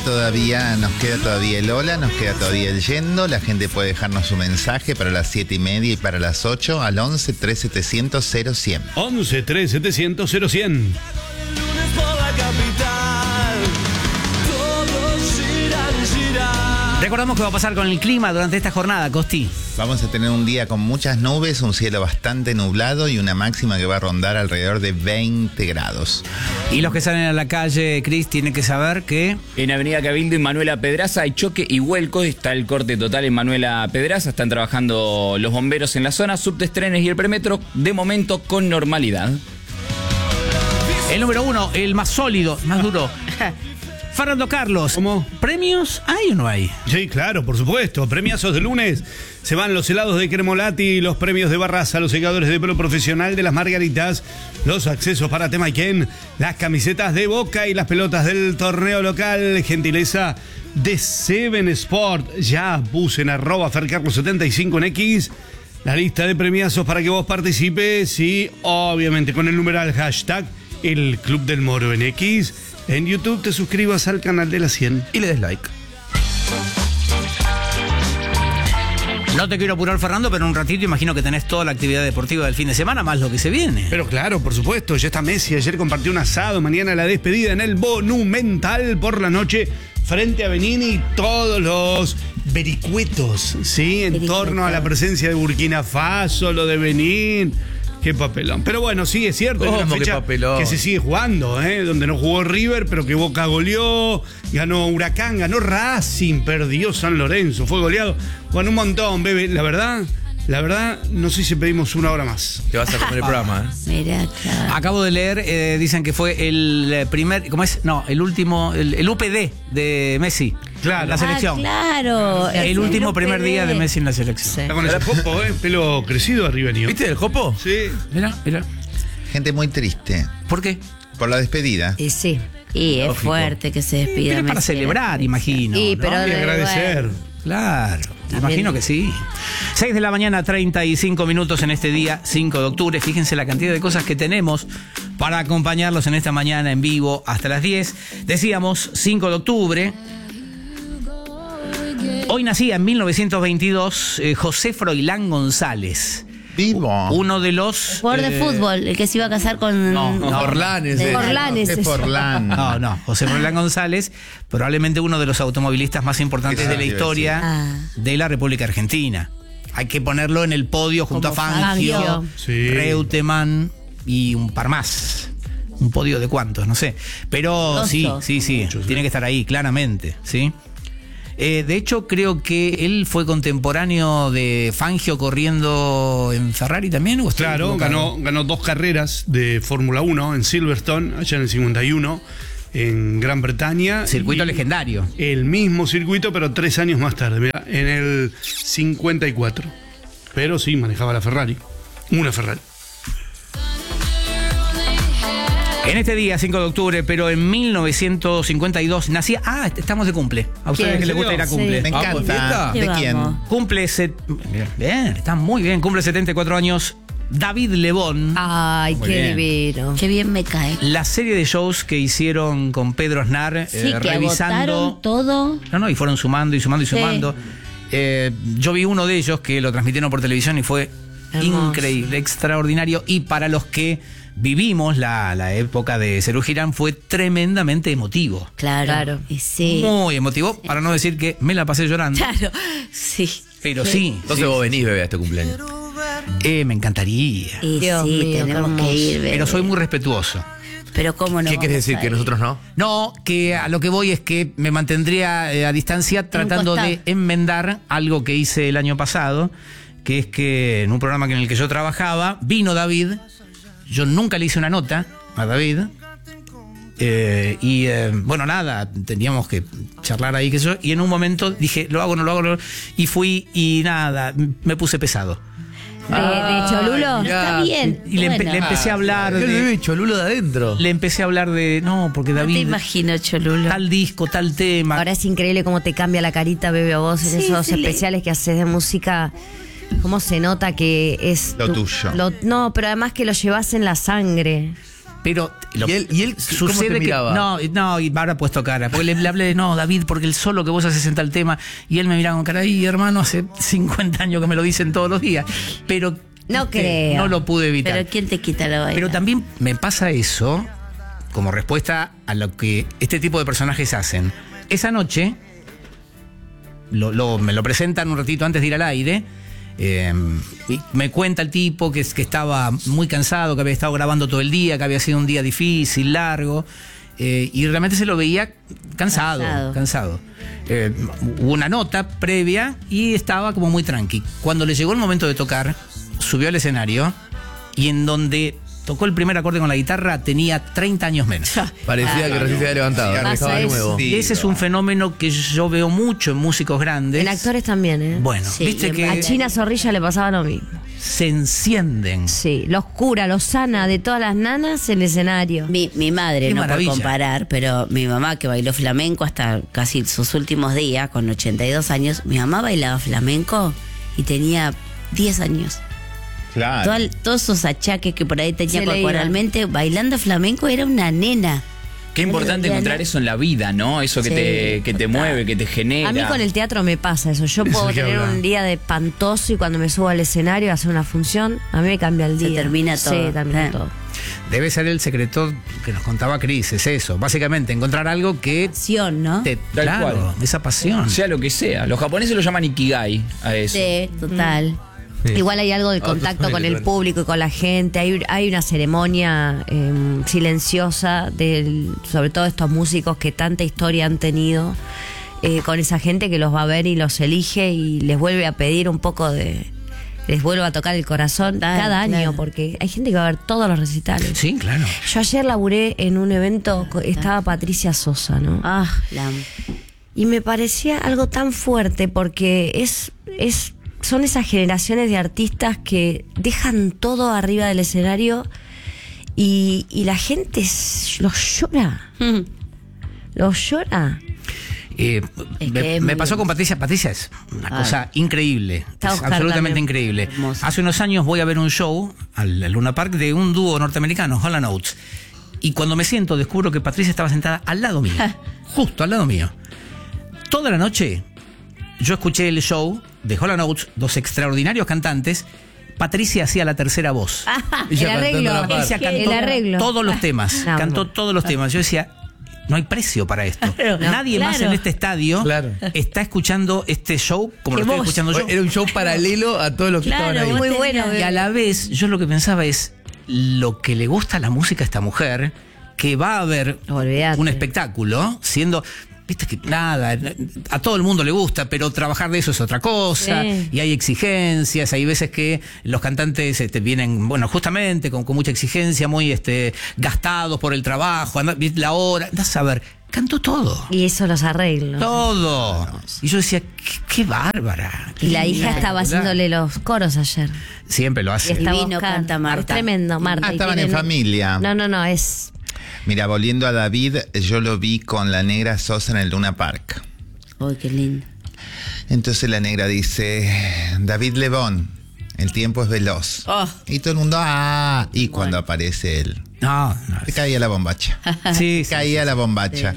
Nos queda todavía el hola, nos queda todavía el yendo. La gente puede dejarnos su mensaje para las 7:30 y para las 8 al 11 3700 0100. 11 3700 0100. Recordamos qué va a pasar con el clima durante esta jornada, Costi. Vamos a tener un día con muchas nubes, un cielo bastante nublado y una máxima que va a rondar alrededor de 20 grados. Y los que salen a la calle, Cris, tienen que saber que... En Avenida Cabildo y Manuela Pedraza hay choque y vuelco. Está el corte total en Manuela Pedraza. Están trabajando los bomberos en la zona. Subtes, trenes y el premetro, de momento, con normalidad. El número 1, el más sólido, más duro. Fernando Carlos. ¿Cómo? ¿Premios hay o no hay? Sí, claro, por supuesto. Premiazos de lunes. Se van los helados de Cremolati, los premios de Barraza, los secadores de pelo profesional de las Margaritas, los accesos para Temayquén, las camisetas de Boca y las pelotas del torneo local. Gentileza de Seven Sport. Ya puse en @fercarlos75 en X la lista de premiazos para que vos participes y obviamente con el numeral hashtag el Club del Moro en X. En YouTube te suscribas al canal de la 100 y le des like. No te quiero apurar, Fernando, pero en un ratito imagino que tenés toda la actividad deportiva del fin de semana, más lo que se viene. Pero claro, por supuesto, ya está Messi. Ayer compartió un asado, mañana la despedida en el Monumental por la noche frente a Benín y todos los vericuetos, ¿sí? En torno a la presencia de Burkina Faso, lo de Benín. Qué papelón. Pero bueno, sí, es cierto. Es una fecha que se sigue jugando, donde no jugó River, pero que Boca goleó, ganó Huracán, ganó Racing, perdió San Lorenzo, fue goleado. Bueno, un montón, bebé. La verdad, no sé si pedimos una hora más. Te vas a comer el programa, Mirá, claro. Acabo de leer, dicen que fue el primer, ¿cómo es? No, el último, el UPD de Messi. Claro. La selección. Claro. El último primer día de Messi en la selección. Sí. Está con el jopo, pelo crecido arriba, niño. ¿Viste el jopo? Sí. Mira. Gente muy triste ¿Por qué? por la despedida. Y sí. Y es fuerte que se despida. Pero es para Messi. celebrar, imagino. Y, ¿no? pero Y agradecer. Claro, imagino que sí. 6 de la mañana, 35 minutos en este día, 5 de octubre. Fíjense la cantidad de cosas que tenemos para acompañarlos en esta mañana en vivo hasta las 10. Decíamos, 5 de octubre. Hoy nacía en 1922 José Froilán González. Vivo. Uno de los... Jugador de fútbol, el que se iba a casar con... Forlán ese. Forlán ese. Es Forlán. No, José Froilán González, probablemente uno de los automovilistas más importantes de la historia de la República Argentina. Hay que ponerlo en el podio junto a Fangio, Sí. Reutemann y un par más. Un podio de cuántos, no sé. Pero sí, tiene que estar ahí, claramente, ¿sí? De hecho, creo que él fue contemporáneo de Fangio corriendo en Ferrari también. ¿O Claro, ganó 2 carreras de Fórmula 1 en Silverstone, allá en el 51, en Gran Bretaña. Circuito Y legendario. El mismo circuito, pero 3 años más tarde, mirá, en el 54. Pero sí, manejaba la Ferrari. Una Ferrari. En este día, 5 de octubre, pero en 1952 nacía... estamos de cumple. A ustedes que les gusta ir a cumple. Me encanta. ¿Qué ¿De quién? vamos? Cumple... Bien, está muy bien. Cumple 74 años David Lebón. Ay, Muy qué bien. divino. Qué bien me cae. La serie de shows que hicieron con Pedro Aznar, Sí, que revisando... agotaron todo. No, y fueron sumando y sumando y Sí. sumando. Yo vi uno de ellos que lo transmitieron por televisión y fue Hermoso. increíble, extraordinario. Y para los que vivimos la época de Serú Girán fue tremendamente emotivo. Claro. Y sí. Muy emotivo, para no decir que me la pasé llorando. Claro. Sí. Pero sí. Entonces vos venís, bebé, a este cumpleaños. Me encantaría. Y Dios sí, mío, tenemos qué que hermoso. ir, bebé. Pero soy muy respetuoso. Pero cómo no. ¿Qué querés vamos decir? a ¿Que ir? nosotros no? No, que a lo que voy es que me mantendría a distancia tratando costado. de enmendar algo que hice el año pasado, que es que en un programa en el que yo trabajaba, vino David, yo nunca le hice una nota a David, bueno, nada, teníamos que charlar ahí, qué sé yo, y en un momento dije, lo hago, no lo hago, y fui y nada, me puse pesado. De Cholulo. mirá. Está bien. Y le Bueno. empecé a hablar El bebé de... Cholulo de adentro. Le empecé a hablar de... No, porque No te David... imagino, Cholulo. Tal disco, tal tema. Ahora es increíble cómo te cambia la carita, bebé, a vos en Sí, esos sí, especiales que haces de música. Cómo se nota que es Lo tuyo. No, pero además que lo llevas en la sangre. Pero ¿Y él cómo te sucede que miraba? no, y ahora he puesto cara, porque le hablé de no, David, porque el solo que vos haces en tal tema, y él me miraba con cara, y hermano, hace 50 años que me lo dicen todos los días, pero No creo. no lo pude evitar. Pero ¿quién te quita la vaina? Pero también me pasa eso como respuesta a lo que este tipo de personajes hacen. Esa noche me lo presentan un ratito antes de ir al aire. Y me cuenta el tipo que estaba muy cansado, que había estado grabando todo el día, que había sido un día difícil, largo, y realmente se lo veía cansado. Hubo una nota previa y estaba como muy tranqui. Cuando le llegó el momento de tocar, subió al escenario y en donde tocó el primer acorde con la guitarra tenía 30 años menos. Parecía que recién se había levantado. Pasa Estaba de eso. nuevo. Sí. Y ese es un fenómeno que yo veo mucho en músicos grandes. En actores también, ¿eh? Bueno, Sí, viste y en que A China Zorrilla le pasaba lo mismo. se encienden. Sí, los cura, los sana de todas las nanas en el escenario. Mi madre, Qué no maravilla. por comparar, pero mi mamá que bailó flamenco hasta casi sus últimos días, con 82 años, mi mamá bailaba flamenco y tenía 10 años. Claro. Todos esos achaques que por ahí tenía Se le corporalmente, bailando flamenco era una nena. Qué importante encontrar eso en la vida, ¿no? Eso que Sí, te total. mueve, que te genera. A mí con el teatro me pasa eso. Yo puedo que tener habla. un día de espantoso y cuando me subo al escenario a hacer una función, a mí me cambia el Se día. termina todo. Sí, termina todo. Debe ser el secreto que nos contaba Cris, es eso. Básicamente, encontrar algo que Pasión, ¿no? te. Tal Claro, cual. esa pasión. Sea lo que sea. Los japoneses lo llaman ikigai a eso. Sí, total. Sí. Igual hay algo de Otro contacto con el nivel. público y con la gente. Hay una ceremonia silenciosa sobre todo estos músicos que tanta historia han tenido con esa gente que los va a ver y los elige y les vuelve a pedir un poco de... Les vuelve a tocar el corazón cada año, claro. porque hay gente que va a ver todos los recitales. Sí, claro. Yo ayer laburé en un evento, estaba Patricia Sosa, ¿no? Ah, Y me parecía algo tan fuerte porque son esas generaciones de artistas que dejan todo arriba del escenario y la gente los llora. Los llora. Es que es Me muy pasó con hermoso. Patricia. Patricia es una Ah. cosa increíble. Está Es Oscar absolutamente también. increíble. Hermoso. Hace unos años voy a ver un show al Luna Park de un dúo norteamericano, Hall & Oates. Y cuando me siento, descubro que Patricia estaba sentada al lado mío. Justo al lado mío. Toda la noche yo escuché el show de Hall & Oates, dos extraordinarios cantantes. Patricia hacía la tercera voz. Y ya El arreglo. cantando la parte. Ella cantó El arreglo. todos los temas. No, Cantó no. todos los temas. Yo decía, no hay precio para esto. Nadie más claro. en este estadio Claro. está escuchando este show como lo Que estoy vos. escuchando yo. Era un show paralelo a todos los que Claro, estaban ahí. Muy bueno. Y a la vez, yo lo que pensaba es lo que le gusta a la música a esta mujer, que va a ver Olvídate. un espectáculo siendo. Viste que nada, a todo el mundo le gusta, pero trabajar de eso es otra cosa, Sí. y hay exigencias, hay veces que los cantantes vienen, bueno, justamente con mucha exigencia, muy gastados por el trabajo, la hora, andás a ver, cantó todo. Y eso los arreglos. Todo. Y yo decía, qué bárbara. Y la hija estaba Espectacular. haciéndole los coros ayer. Siempre lo Y hace. estaba Divino Oscar. canta Marta. Es tremendo, Marta. Ah, Y estaban en tienen- familia. No, es... Mira, volviendo a David, yo lo vi con la negra Sosa en el Luna Park. Uy, qué lindo. Entonces la negra dice, David Lebón, el tiempo es veloz. Oh. Y todo el mundo, y cuando aparece él, No, te caía la bombacha. sí, sí, Caía la bombacha.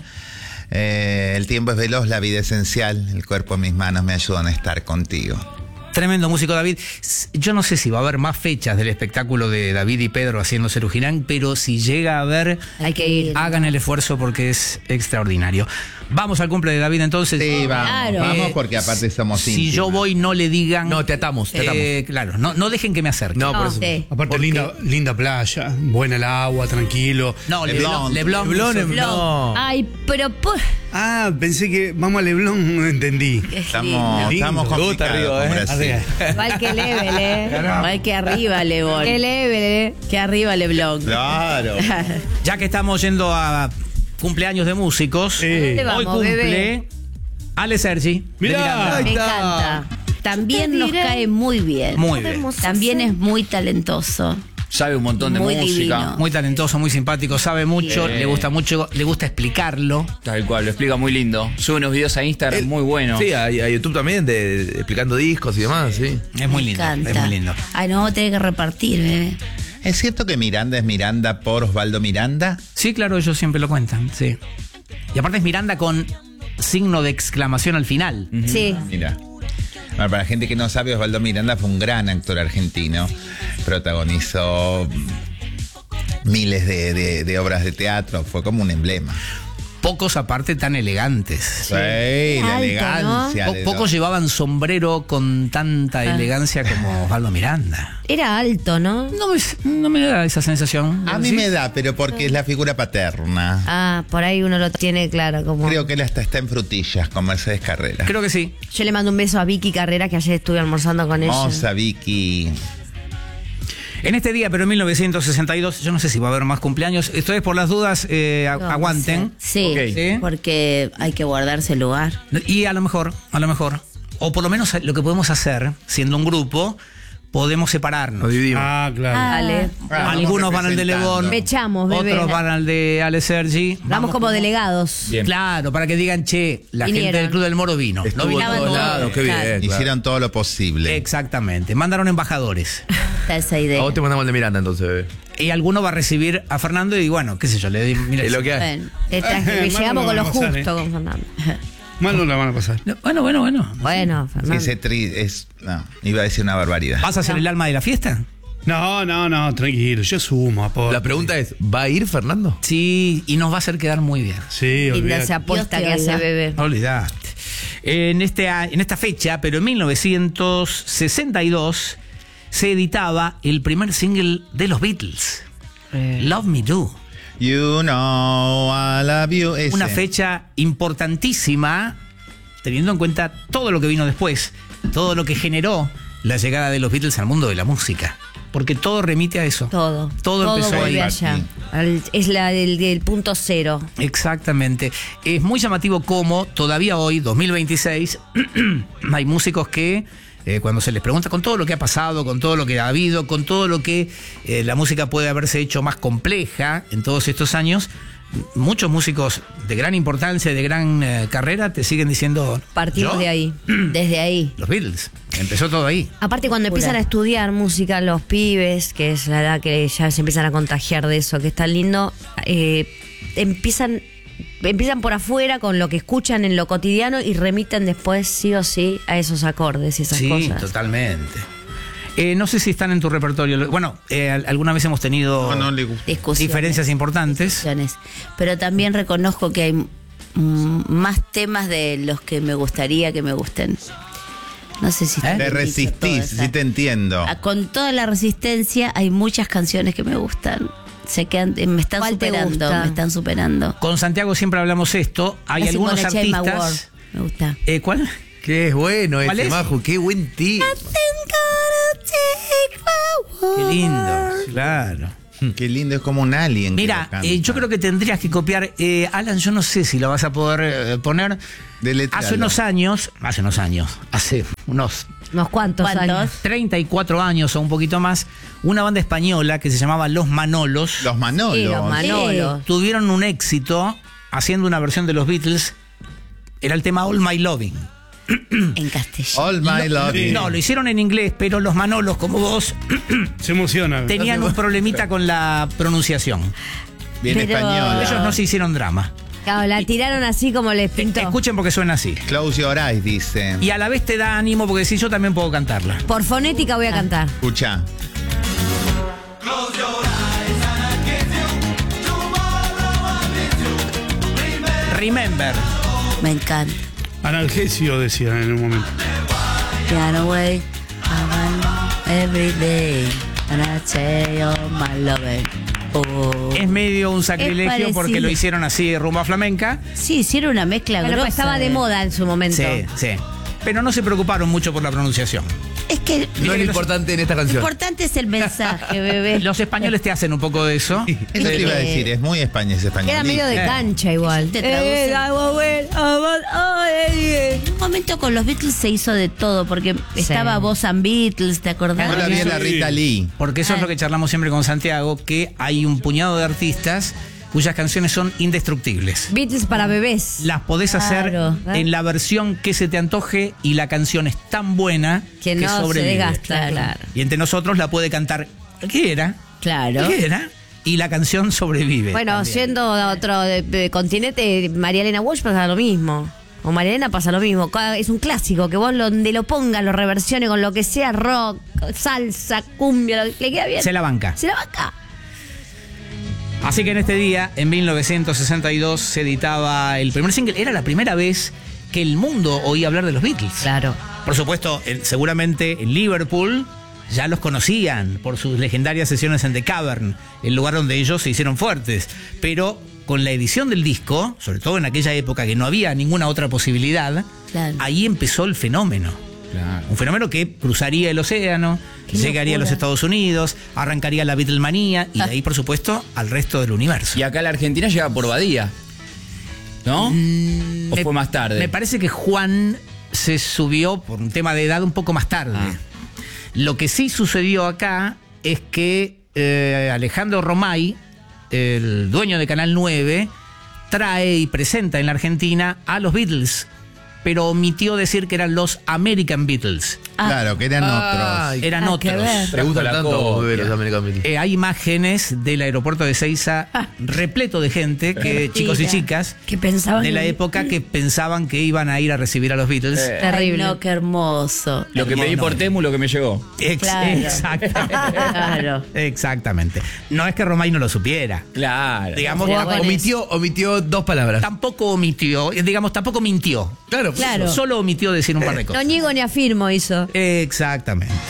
El tiempo es veloz, la vida esencial, el cuerpo en mis manos me ayudan a estar contigo. Tremendo músico David. Yo no sé si va a haber más fechas del espectáculo de David y Pedro haciendo Cerujirán, pero si llega a haber, Hay que ir. hagan el esfuerzo porque es extraordinario. Vamos al cumple de David entonces. Sí, vamos, Claro. vamos porque aparte somos Si íntimos. yo voy, no le digan. No, te atamos, te atamos. Claro, no dejen que me acerque. No, por eso. Sí. Aparte, linda playa, buena el agua, tranquilo. No, Leblon. Leblon. Leblon, Leblon. no. Ay, pero... Ah, pensé que vamos a Leblon, no entendí. Estamos Lindo. complicados arriba, con ¿eh? Brasil. Igual que level, Ay, que arriba, Lebón. Que level, Que arriba, Leblon. Claro. Ya que estamos yendo a cumpleaños de músicos, Sí. ¿Dónde hoy vamos, cumple bebé? Ale Sergi. de Mirá. Miranda. Ahí Me está. encanta. También nos cae muy bien. Muy bien. También es muy talentoso. Sabe un montón de Muy música. divino. Muy talentoso, muy simpático, sabe mucho, Sí. le gusta mucho, le gusta explicarlo. Tal cual, lo explica muy lindo. Sube unos videos a Instagram Él- muy buenos. Sí, a YouTube también, explicando discos y demás, sí. Es muy Me lindo, encanta. es muy lindo. Ay, nos vamos a tener que repartir, bebé. ¿Es cierto que Miranda es Miranda por Osvaldo Miranda? Sí, claro, ellos siempre lo cuentan, sí. Y aparte es Miranda con signo de exclamación al final. Sí. Mira. Bueno, para la gente que no sabe, Osvaldo Miranda fue un gran actor argentino. Protagonizó miles de obras de teatro. Fue como un emblema. Pocos aparte tan elegantes. Sí, la Alto, elegancia. de Pocos los- llevaban sombrero con tanta elegancia como Osvaldo Miranda. Era alto, ¿no? No me da esa sensación. A mí ¿Sí? me da, pero porque es la figura paterna. Ah, por ahí uno lo tiene claro. Como... Creo que él hasta está en Frutillas con Mercedes Carrera. Creo que sí. Yo le mando un beso a Vicky Carrera, que ayer estuve almorzando con ella. Hermosa, Vicky. En este día, pero en 1962, yo no sé si va a haber más cumpleaños. Esto es por las dudas, No, aguanten. Sí, Ok. ¿Sí? porque hay que guardarse el lugar. Y a lo mejor, o por lo menos lo que podemos hacer, siendo un grupo, podemos separarnos. Nos dividimos. Ah, claro. Dale. Algunos van al de Lebón, Me echamos, bebé. otros van al de Ale Sergi. Vamos como delegados. Bien. Claro, para que digan, che, la gente Vinieron. del Club del Moro vino. Estuvo No en vinieron. todos lados, qué bien. Claro. claro. Hicieron todo lo posible. Exactamente, mandaron embajadores. Está esa idea. A vos te mandamos el de Miranda entonces, bebé. Y alguno va a recibir a Fernando y bueno, qué sé yo, le di, mira, Es lo que hay. Bueno, Te traje, Mal llegamos no con lo van a pasar, justo con Fernando. Mal no la van a pasar. No, bueno. Bueno, Fernando. Ese no, iba a decir una barbaridad. ¿Vas a ser el alma de la fiesta? No, tranquilo. Yo sumo, aporte. La pregunta es, ¿va a ir Fernando? Sí, y nos va a hacer quedar muy bien. Sí, Linda olvídate. esa apuesta Dios que te hace oiga. bebé. Olvidate. En esta fecha, pero en 1962, se editaba el primer single de los Beatles, Love Me Do. You know I love you. Ese. Una fecha importantísima, teniendo en cuenta todo lo que vino después, todo lo que generó la llegada de los Beatles al mundo de la música. Porque todo remite a eso. Todo empezó vuelve ahí. allá. Es la del punto cero. Exactamente. Es muy llamativo cómo todavía hoy, 2026, hay músicos que cuando se les pregunta con todo lo que ha pasado, con todo lo que ha habido, con todo lo que la música puede haberse hecho más compleja en todos estos años, muchos músicos de gran importancia y de gran carrera te siguen diciendo... Partimos ¿yo? de ahí. Desde ahí. Los Beatles. Empezó todo ahí. Aparte, cuando Pura. empiezan a estudiar música los pibes, que es la edad que ya se empiezan a contagiar de eso, que es tan lindo, empiezan por afuera con lo que escuchan en lo cotidiano y remiten después sí o sí a esos acordes y esas Sí, cosas. totalmente. No sé si están en tu repertorio. Bueno, alguna vez hemos tenido No le gusta. Discusiones. diferencias importantes. Discusiones. Pero también reconozco que hay más temas de los que me gustaría que me gusten. No sé si está Te bien dicho resistís, todo, sí te entiendo. Con toda la resistencia hay muchas canciones que me gustan. Me están ¿Cuál te superando, gusta? me están superando. Con Santiago siempre hablamos esto. Hay Así algunos con Chain My World, artistas. me gusta. ¿Cuál? Qué bueno ¿Cuál ese, es? Majo, qué buen tío. Qué lindo. Claro. Qué lindo, es como un alien. Mira, yo creo que tendrías que copiar. Alan, yo no sé si lo vas a poder poner. Deletréalo. Hace unos años, hace unos ¿Unos cuantos ¿Cuántos? años? 34 años o un poquito más, una banda española que se llamaba Los Manolos. Los Manolos. Sí, los Manolos. Tuvieron un éxito haciendo una versión de los Beatles. Era el tema All My Loving. En castellano. All My Love. No, lo hicieron en inglés, pero los Manolos, como vos, Se emociona. tenían un problemita con la pronunciación. Bien Pero- española. Ellos no se hicieron drama. Claro, la tiraron así como les pintó. Escuchen porque suena así. Close Your Eyes, dice. Y a la vez te da ánimo porque si yo también puedo cantarla. Por fonética voy a cantar. Escucha. Remember. Me encanta. Analgesio, decían en un momento. Get away, every day, and I say all my loving. Oh. Es medio un sacrilegio parecido. porque lo hicieron así rumba flamenca. Sí, hicieron una mezcla Claro, grosa. estaba de moda en su momento. Sí, sí. Pero no se preocuparon mucho por la pronunciación. Es que No es lo los- importante en esta lo canción. importante es el mensaje, bebé. Los españoles te hacen un poco de eso. Eso te iba a decir, es muy español, es español. Era medio de cancha igual. Te traduce. En un momento con los Beatles se hizo de todo, porque estaba Boss and Beatles, ¿te acordás? Yo la vi en la Sí. Rita Lee. Porque eso es lo que charlamos siempre con Santiago, que hay un puñado de artistas cuyas canciones son indestructibles. Beatles para bebés. Las podés hacer Claro. en la versión que se te antoje y la canción es tan buena Que no se sobrevive. desgasta, claro. Y entre nosotros la puede cantar cualquiera Claro. ¿Qué era? Y la canción sobrevive. Bueno, también. siendo de otro de continente, María Elena Walsh pasa lo mismo. O María Elena pasa lo mismo. Es un clásico que vos donde lo pongas, lo reversiones con lo que sea, rock, salsa, cumbia, lo que le queda bien. Se la banca. Se la banca. Así que en este día, en 1962, se editaba el primer single. Era la primera vez que el mundo oía hablar de los Beatles. Claro. Por supuesto, seguramente en Liverpool ya los conocían por sus legendarias sesiones en The Cavern, el lugar donde ellos se hicieron fuertes. Pero con la edición del disco, sobre todo en aquella época que no había ninguna otra posibilidad, Claro. ahí empezó el fenómeno. Claro. Un fenómeno que cruzaría el océano, llegaría a los Estados Unidos, arrancaría la Beatlemanía y de ahí, por supuesto, al resto del universo. Y acá la Argentina llega por Badía. ¿No? ¿O fue más tarde? Me parece que Juan se subió por un tema de edad un poco más tarde. Ah. Lo que sí sucedió acá es que Alejandro Romay, el dueño de Canal 9, trae y presenta en la Argentina a los Beatles, pero omitió decir que eran los American Beatles. Claro, que eran otros. Eran Ah, qué otros. ver. Te gustan la tanto copia. bebé, los American Beatles. Hay imágenes del aeropuerto de Ezeiza repleto de gente, que chicos y chicas, Que pensaban de la en- época que pensaban que iban a ir a recibir a los Beatles. Terrible. Ay, no, qué hermoso. Lo que pedí por Temu, lo que me llegó. Claro. Exactamente. Claro. Exactamente. No es que Romay no lo supiera. Claro. Digamos, Jugaba con Omitió dos palabras. tampoco omitió, digamos, tampoco mintió. Claro, Claro. Solo omitió decir un par de No cosas. niego ni afirmo hizo. Exactamente.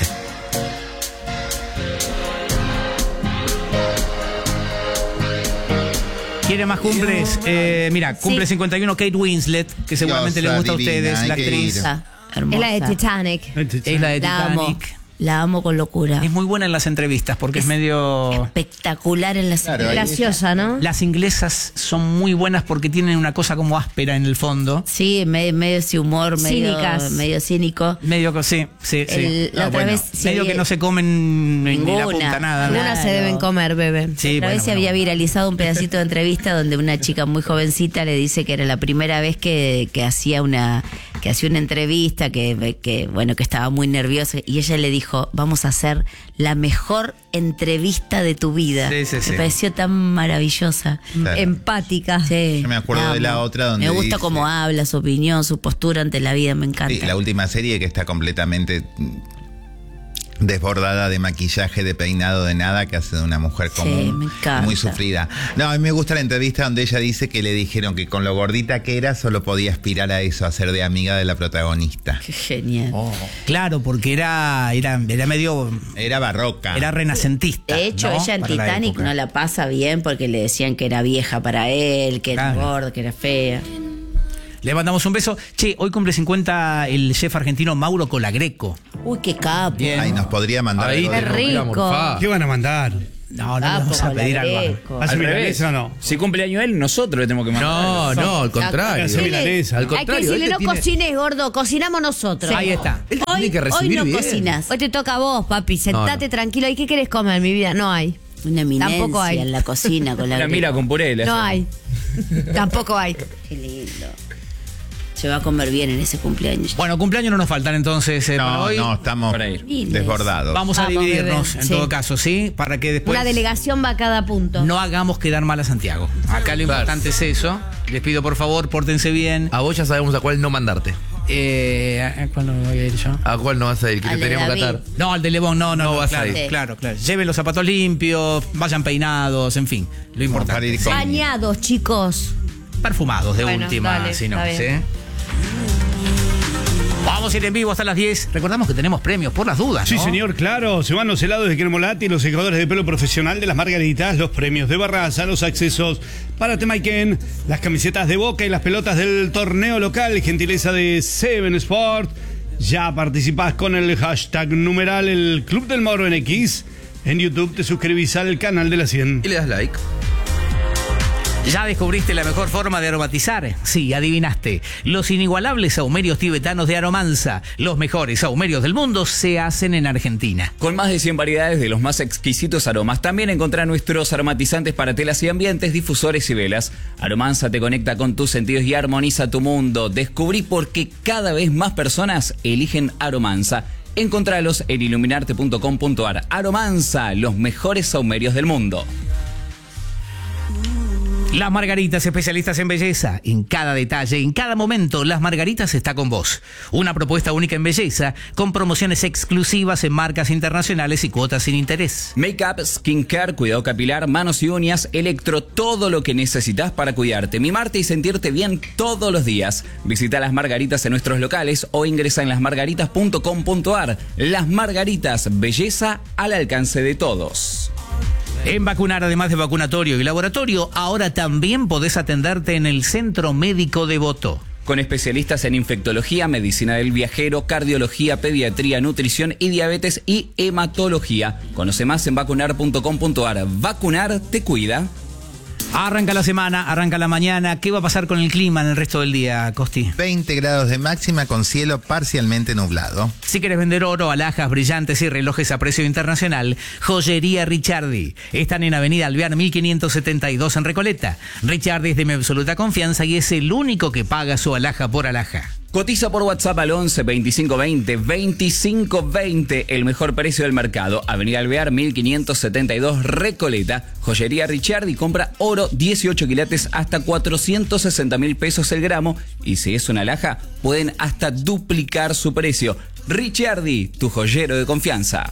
¿Quiere más cumples? Mira, cumple Sí. 51 Kate Winslet, que seguramente le Diosa gusta a divina, ustedes, la qué actriz. linda. Hermosa. Es la de Titanic. Es la de La amo. Titanic. La amo con locura. Es muy buena en las entrevistas porque es medio... Espectacular en la Claro, ahí- Graciosa, ¿no? Las inglesas son muy buenas porque tienen una cosa como áspera en el fondo. Sí, medio ese humor, Cínicas. medio cínico. Medio que sí. La otra vez se medio había- que no se comen ni la Ninguna. punta nada. ¿no? Algunas se Claro. deben comer, bebé. Sí, Otra bueno, vez se bueno, había bueno. viralizado un pedacito de entrevista donde una chica muy jovencita le dice que era la primera vez que hacía una entrevista, que bueno, que estaba muy nerviosa, y ella le dijo: vamos a hacer la mejor entrevista de tu vida. Sí, sí, sí. Me pareció tan maravillosa. Claro. Empática. Sí, Yo me acuerdo de la amo. otra donde me gusta dice- cómo habla, su opinión, su postura ante la vida, me encanta. Sí, la última serie que está completamente desbordada de maquillaje, de peinado, de nada, que hace de una mujer Sí, común, me encanta. muy sufrida. No, a mí me gusta la entrevista donde ella dice que le dijeron que con lo gordita que era solo podía aspirar a eso, a ser de amiga de la protagonista. Qué genial. Claro, porque era medio... Era barroca. Era renacentista. De hecho, ¿no? ella en Para la Titanic época. no la pasa bien porque le decían que era vieja para él, que era Claro. gorda, que era fea. Le mandamos un beso. Che, hoy cumple 50 el chef argentino Mauro Colagreco. Uy, qué capo. Bien. Ay, nos podría mandar Ahí algo te de- Qué rompí la rico. morfada. ¿Qué van a mandar? No, no Ah, le vamos a como pedir algo. Colagreco. ¿Hace Al revés. milanesa o no? Si cumpleaños él, nosotros le tenemos que mandar. No, al contrario. Hace milanesa. Al Hay que contrario, decirle, él no te tiene- cocines, gordo, cocinamos nosotros. Ahí está. Él te Hoy, tiene que hoy recibir no bien. cocinas. Hoy te toca a vos, papi. Sentate No. tranquilo. ¿Y qué querés comer, mi vida? No hay. Una eminencia Tampoco hay. en la cocina con la Una mila con puré. le No hacemos. hay. Tampoco hay. Qué lindo. Se va a comer bien en ese cumpleaños. Bueno, cumpleaños no nos faltan entonces para No, hoy. no, estamos Para ir. desbordados. Vamos a Vamos, dividirnos bebé. en Sí. todo caso, ¿sí? Para que después Una delegación va a cada punto. no hagamos quedar mal a Santiago. Acá lo importante es eso. Les pido por favor, pórtense bien. A vos ya sabemos a cuál no mandarte. ¿A cuál no me voy a ir yo? ¿A cuál no vas a ir? Que Al te de teníamos que David. atar. No, al de Lebón, no, vas claro, a ir. claro. Lleven los zapatos limpios, vayan peinados, en fin, lo Para importante. ir con- Bañados, chicos. Perfumados de Bueno, última, dale, si no, está ¿sí? bien. Vamos a ir en vivo hasta las 10. Recordamos que tenemos premios por las dudas, Sí, ¿no? señor, claro. Se van los helados de Cremolati, los secadores de pelo profesional de las Margaritas, los premios de Barraza, los accesos para Temaiken, las camisetas de Boca y las pelotas del torneo local, gentileza de Seven Sport. Ya participás con el hashtag numeral el Club del Mauro en X. En YouTube te suscribís al canal de la 100. Y le das like. ¿Ya descubriste la mejor forma de aromatizar? Sí, adivinaste. Los inigualables sahumerios tibetanos de Aromanza. Los mejores sahumerios del mundo se hacen en Argentina. Con más de 100 variedades de los más exquisitos aromas. También encontrá nuestros aromatizantes para telas y ambientes, difusores y velas. Aromanza te conecta con tus sentidos y armoniza tu mundo. Descubrí por qué cada vez más personas eligen Aromanza. Encontralos en iluminarte.com.ar. Aromanza, los mejores sahumerios del mundo. Las Margaritas, especialistas en belleza. En cada detalle, en cada momento, Las Margaritas está con vos. Una propuesta única en belleza, con promociones exclusivas en marcas internacionales y cuotas sin interés. Make-up, skincare, cuidado capilar, manos y uñas, electro, todo lo que necesitas para cuidarte, mimarte y sentirte bien todos los días. Visita Las Margaritas en nuestros locales o ingresa en lasmargaritas.com.ar. Las Margaritas, belleza al alcance de todos. En Vacunar, además de vacunatorio y laboratorio, ahora también podés atenderte en el Centro Médico Devoto. Con especialistas en infectología, medicina del viajero, cardiología, pediatría, nutrición y diabetes y hematología. Conoce más en vacunar.com.ar. Vacunar te cuida. Arranca la semana, arranca la mañana. ¿Qué va a pasar con el clima en el resto del día, Costi? 20 grados de máxima con cielo parcialmente nublado. Si querés vender oro, alhajas, brillantes y relojes a precio internacional, Joyería Ricciardi. Están en Avenida Alvear 1572 en Recoleta. Ricciardi es de mi absoluta confianza y es el único que paga su alhaja por alhaja. Cotiza por WhatsApp al 11 25 20 25 20. El mejor precio del mercado. Avenida Alvear 1572 Recoleta. Joyería Ricciardi. Compra oro 18 quilates hasta 460.000 pesos el gramo. Y si es una alhaja, pueden hasta duplicar su precio. Ricciardi, tu joyero de confianza.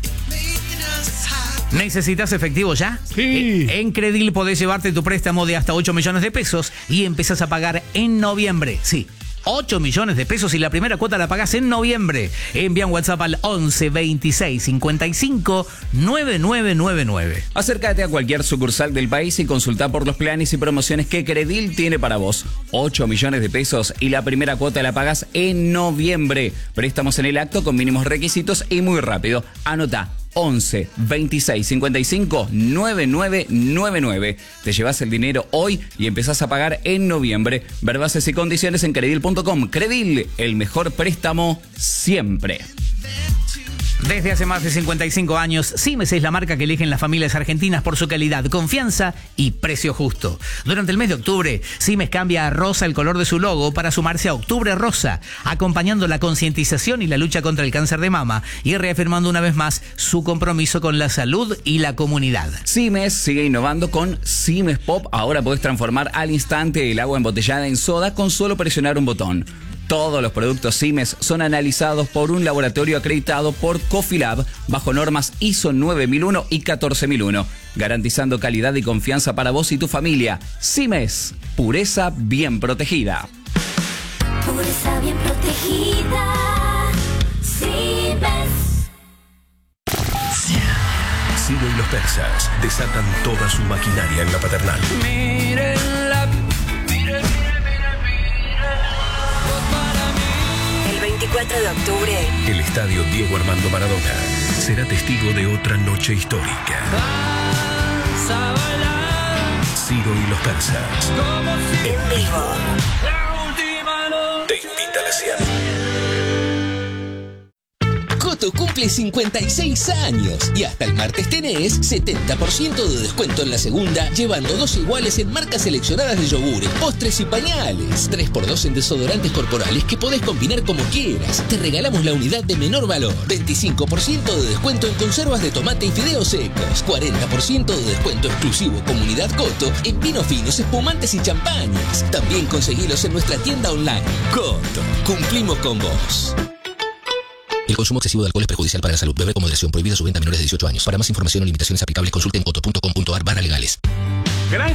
¿Necesitas efectivo ya? Sí. En Credil podés llevarte tu préstamo de hasta 8 millones de pesos y empezás a pagar en noviembre. Sí. 8 millones de pesos y la primera cuota la pagás en noviembre. Envía un WhatsApp al 11 26 55 9999. Acércate a cualquier sucursal del país y consulta por los planes y promociones que Credil tiene para vos. 8 millones de pesos y la primera cuota la pagás en noviembre. Préstamos en el acto con mínimos requisitos y muy rápido. Anota 11 26 55 9999. Te llevas el dinero hoy y empezás a pagar en noviembre. Ver bases y condiciones en credil.com. Credil, el mejor préstamo siempre. Desde hace más de 55 años, Simes es la marca que eligen las familias argentinas por su calidad, confianza y precio justo. Durante el mes de octubre, Simes cambia a rosa el color de su logo para sumarse a Octubre Rosa, acompañando la concientización y la lucha contra el cáncer de mama y reafirmando una vez más su compromiso con la salud y la comunidad. Simes sigue innovando con Simes Pop. Ahora podés transformar al instante el agua embotellada en soda con solo presionar un botón. Todos los productos Simes son analizados por un laboratorio acreditado por Coffee Lab bajo normas ISO 9001 y 14001, garantizando calidad y confianza para vos y tu familia. Simes, pureza bien protegida. Pureza bien protegida. Simes. Ciro y los persas desatan toda su maquinaria en la paternal. El 24 de octubre. El estadio Diego Armando Maradona será testigo de otra noche histórica. Ciro y los persas. En vivo. Te invita a la siesta. Coto cumple 56 años y hasta el martes tenés 70% de descuento en la segunda, llevando 2 iguales en marcas seleccionadas de yogures, postres y pañales. 3x2 en desodorantes corporales que podés combinar como quieras. Te regalamos la unidad de menor valor. 25% de descuento en conservas de tomate y fideos secos. 40% de descuento exclusivo Comunidad Coto en vinos finos, espumantes y champañas. También conseguilos en nuestra tienda online. Coto, cumplimos con vos. El consumo excesivo de alcohol es perjudicial para la salud. Beber con moderación. Prohibida su venta a menores de 18 años. Para más información o limitaciones aplicables, consulte en coto.com.ar/legales.